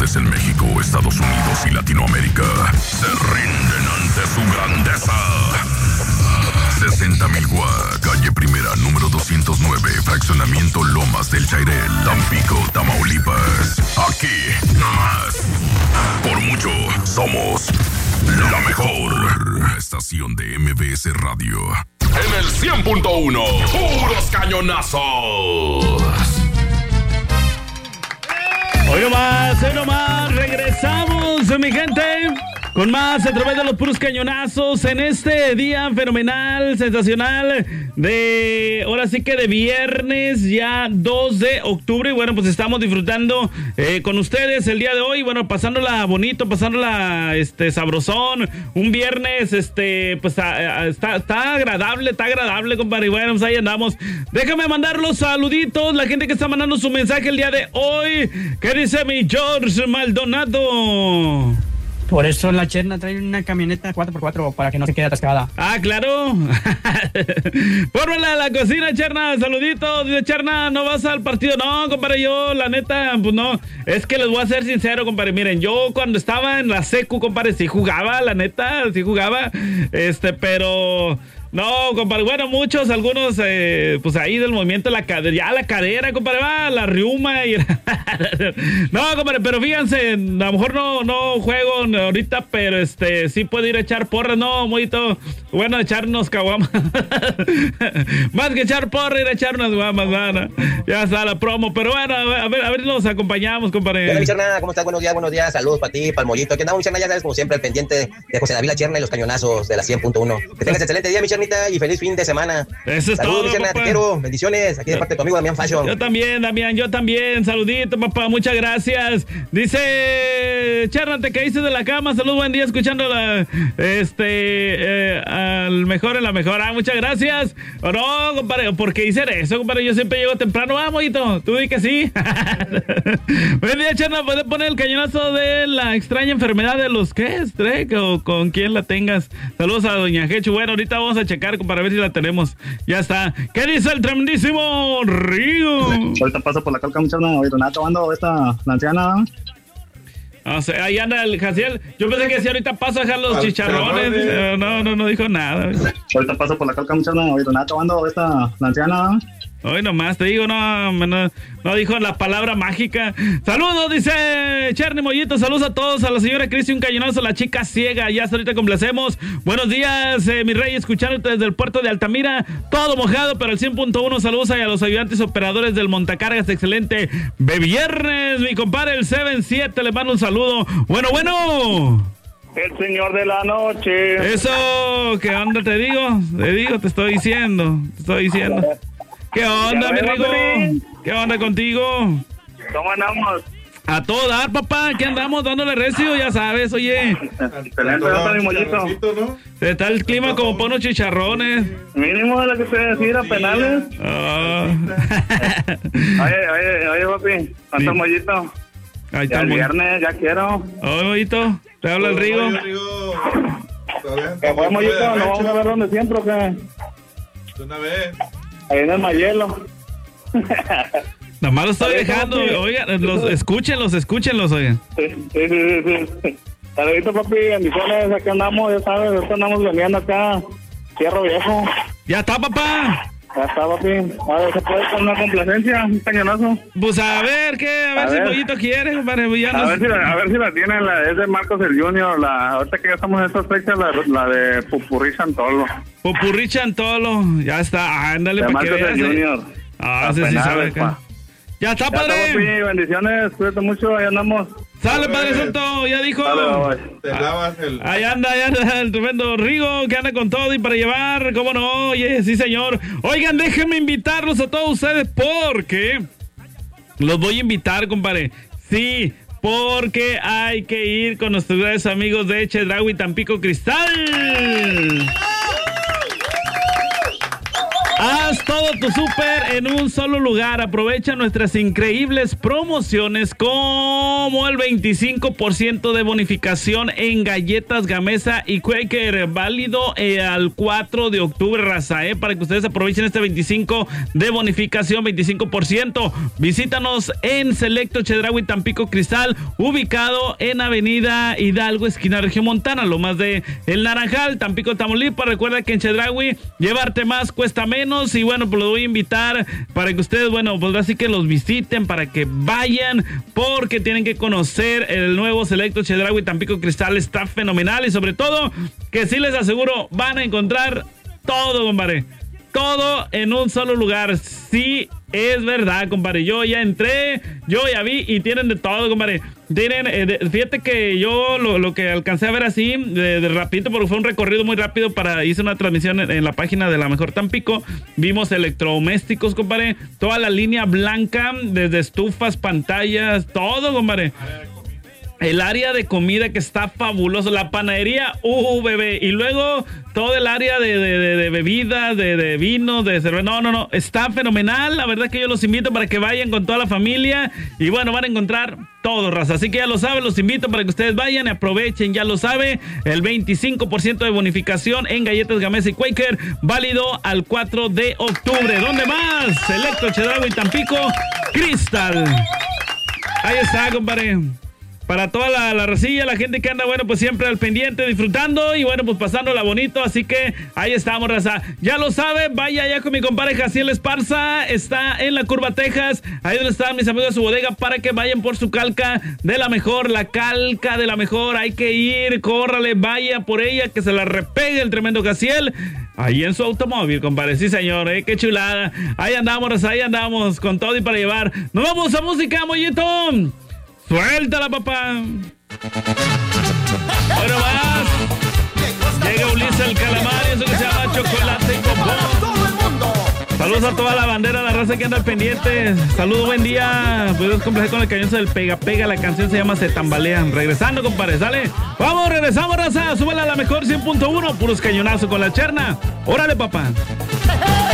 naciones en México, Estados Unidos y Latinoamérica se rinden ante su grandeza. 60,000 Guá, calle Primera, número 209, fraccionamiento Lomas del Chairel, Tampico, Tamaulipas. Aquí, nomás. Por mucho, somos la mejor estación de MBS Radio. En el 100.1, puros cañonazos. Hoy nomás, regresamos, mi gente, con más a través de los puros cañonazos en este día fenomenal, sensacional, ahora sí que de viernes, ya 2 de octubre, y bueno, pues estamos disfrutando con ustedes el día de hoy, bueno, pasándola bonito, pasándola sabrosón, un viernes, pues está agradable, compadre, y bueno, pues ahí andamos. Déjame mandar los saluditos, la gente que está mandando su mensaje el día de hoy. ¿Qué dice mi George Maldonado? Por eso la Cherna trae una camioneta 4x4 para que no se quede atascada. Ah, claro. Pórmela a la cocina, Cherna. Saluditos. Dice Cherna, ¿no vas al partido? No, compadre, yo, la neta, pues no. Es que les voy a ser sincero, compadre. Miren, yo cuando estaba en la secu, compadre, sí jugaba, la neta, sí jugaba. Pero... no, compadre, bueno, algunos, pues ahí del movimiento, la cadera, compadre, va, la riuma y... no, compadre, pero fíjense, a lo mejor no juego ahorita, pero sí puedo ir a echar porras, no, Moito, bueno, echarnos caguamas. Más que echar porras, ir a echar unas guamas, ¿no? Ya está la promo, pero bueno, a ver, nos acompañamos, compadre. Hola, mi Cherna, ¿cómo estás? Buenos días, saludos para ti, para el Mollito. ¿Qué andamos, mi Cherna? Ya sabes, como siempre, al pendiente de José David La Cherna y los cañonazos de la 100.1. Que tengas excelente día, mi Cherna, y feliz fin de semana. Eso es saludos, todo, Cherna, te quiero, bendiciones, aquí de parte de tu amigo Damián Fashion. Yo también, Damián, saludito, papá, muchas gracias. Dice Cherna, te caíste de la cama, salud, buen día, escuchando al mejor en la mejor. Muchas gracias. No, compadre, ¿por qué hice eso, compadre? Yo siempre llego temprano, Mollito, tú di que sí. Buen día, Cherna, ¿puedes poner el cañonazo de la extraña enfermedad de los Trek o con quien la tengas? Saludos a doña Jechu. Bueno, ahorita vamos a checar para ver si la tenemos. Ya está. ¿Qué dice el tremendísimo Rigo? Ahorita paso por la calca, muchacha. Ahorita nada tomando la anciana. No sé, ahí anda el Jaciel. Yo pensé que si ahorita paso a dejar los chicharrones. No dijo nada. Ahorita paso por la calca, muchacha. Ahorita nada tomando la anciana. Hoy nomás te digo, no dijo la palabra mágica. Saludos, dice Cherny Mollito, saludos a todos, a la señora Cristi, un cañonazo, la chica ciega, ya hasta ahorita complacemos. Buenos días, mi rey, escuchándote desde el puerto de Altamira, todo mojado, pero al 100.1, saludos a los ayudantes operadores del montacargas, excelente viernes, mi compadre, el 7-7, le mando un saludo. Bueno. El señor de la noche. Eso, ¿qué onda te estoy diciendo. ¿Qué onda, mi Rigo? ¿Qué onda contigo? ¿Cómo andamos? A todo dar, papá. ¿Qué andamos dándole recio? Ya sabes, oye. Excelente, mi Mollito. ¿No? Está el clima como para unos chicharrones. Mínimo de lo que se decida, penales. Oye, papi. ¿Cuánto, Mollito? Ahí ya el viernes, ya quiero. Oye, Mollito. ¿Te habla el Rigo? ¿Qué fue, Mollito? ¿No vamos a ver dónde siempre o qué? Una vez. Ahí en el Mayelo. Nada más lo estoy dejando. Oigan, escúchenlos, oigan. Sí. Saludito, papi, bendiciones. Aquí andamos, ya sabes, andamos vendiendo acá. Fierro viejo. Ya está, papá. Ya está, papi. A ver, ¿se puede con una complacencia? Un cañonazo. Pues a ver si Mollito quiere, compadre. A ver si la tiene, es de Marcos el Junior. Ahorita que ya estamos en estas fechas, la de Popurrí Chantolo. Popurrí Chantolo, ya está. Ándale, para que veas. Marcos el Junior. Sí sabe acá. Ya está, padre. Ya está, papi, bendiciones, cuídate mucho, ahí andamos. Sale, Padre Santo, ya dijo. Te lavas Ahí anda el tremendo Rigo que anda con todo y para llevar, ¿cómo no? Oye, sí, señor. Oigan, déjenme invitarlos a todos ustedes porque los voy a invitar, compadre. Sí, porque hay que ir con nuestros grandes amigos de Chedraui Tampico Cristal. más, todo tu súper en un solo lugar. Aprovecha nuestras increíbles promociones como el 25% de bonificación en galletas Gamesa y Quaker, válido al 4 de octubre, raza, para que ustedes aprovechen este 25 de bonificación, 25%. Visítanos en Selecto Chedraui Tampico Cristal, ubicado en Avenida Hidalgo, esquina Regiomontana, lo más de El Naranjal, Tampico, Tamaulipas. Recuerda que en Chedraui llevarte más cuesta menos, y bueno, pues los voy a invitar para que ustedes, bueno, pues así que los visiten, para que vayan, porque tienen que conocer el nuevo Selecto Chedraui Tampico Cristal. Está fenomenal, y sobre todo que sí les aseguro van a encontrar todo, compadre, todo en un solo lugar. Sí, es verdad, compadre. Yo ya entré, yo ya vi, y tienen de todo, compadre. Tienen, fíjate que yo lo que alcancé a ver así, de rapidito, porque fue un recorrido muy rápido hice una transmisión en la página de La Mejor Tampico. Vimos electrodomésticos, compadre. Toda la línea blanca, desde estufas, pantallas, todo, compadre. El área de comida que está fabuloso, la panadería, bebé, y luego todo el área de bebidas, de vino, de cerveza, no, está fenomenal. La verdad que yo los invito para que vayan con toda la familia, y bueno, van a encontrar todo, raza. Así que ya lo saben, los invito para que ustedes vayan y aprovechen, ya lo sabe, el 25% de bonificación en galletas Gamesa y Quaker, válido al 4 de octubre. ¿Dónde más? Selecto Chedraui Tampico Cristal. Ahí está, compadre. Para toda la racilla, la gente que anda, bueno, pues siempre al pendiente, disfrutando y bueno, pues pasándola bonito. Así que ahí estamos, raza. Ya lo sabe, vaya allá con mi compadre Jaciel Esparza. Está en la Curva, Texas. Ahí donde están mis amigos de su bodega, para que vayan por su calca de la mejor, la calca de la mejor. Hay que ir, córrale, vaya por ella, que se la repegue el tremendo Jaciel. Ahí en su automóvil, compadre. Sí, señor, qué chulada. Ahí andamos, raza, ahí andamos con todo y para llevar. Nos vamos a música, mollito. ¡Suéltala, papá! Bueno, más. Llega Ulises el Calamar, y eso que se llama Chocolate y Popó. Saludos a toda la bandera, la raza que anda al pendiente. Saludos, buen día. Puedes complacer con el cañonazo del Pega Pega. La canción se llama Se Tambalean. Regresando, compadre, ¿sale? Vamos, regresamos, raza. Súbela a la mejor 100.1. Puros cañonazos con la cherna. Órale, papá.